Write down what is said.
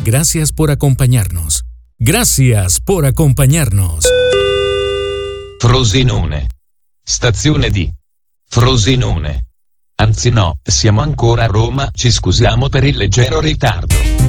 gracias por acompañarnos. Gracias por acompañarnos. Frosinone. Stazione di Frosinone. Anzi no, siamo ancora a Roma, ci scusiamo per il leggero ritardo.